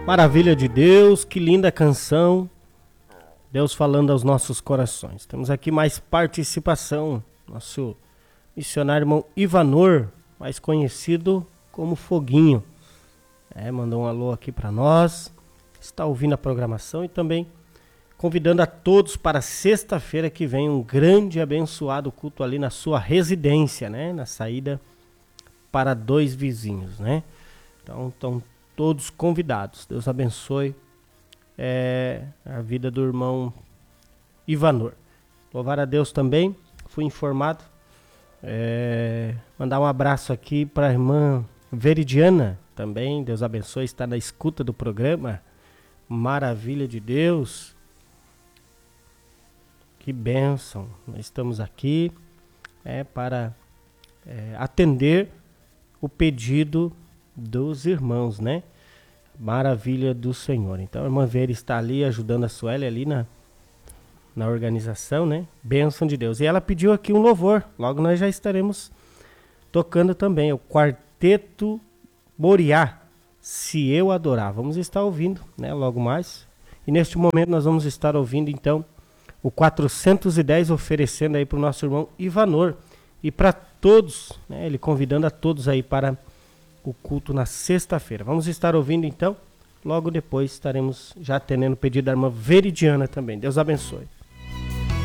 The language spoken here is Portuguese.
Maravilha de Deus, que linda canção. Deus falando aos nossos corações. Temos aqui mais participação. Nosso missionário irmão Ivanor, mais conhecido como Foguinho. Mandou um alô aqui para nós. Está ouvindo a programação e também convidando a todos para sexta-feira que vem um grande e abençoado culto ali na sua residência, né? Na saída para Dois Vizinhos, né? Então estão todos convidados. Deus abençoe a vida do irmão Ivanor. Louvar a Deus também. Fui informado. Mandar um abraço aqui para a irmã Veridiana também. Deus abençoe. Está na escuta do programa. Maravilha de Deus. Que bênção. Nós estamos aqui para atender o pedido dos irmãos, né? Maravilha do Senhor. Então a irmã Vera está ali ajudando a Sueli ali na organização, né? Bênção de Deus. E ela pediu aqui um louvor. Logo nós já estaremos tocando também. O Quarteto Moriá, Se Eu Adorar. Vamos estar ouvindo, né? Logo mais. E neste momento nós vamos estar ouvindo então o 410 oferecendo aí para o nosso irmão Ivanor. E para todos, né? Ele convidando a todos aí para o culto na sexta-feira. Vamos estar ouvindo então. Logo depois estaremos já atendendo o pedido da irmã Veridiana também. Deus abençoe.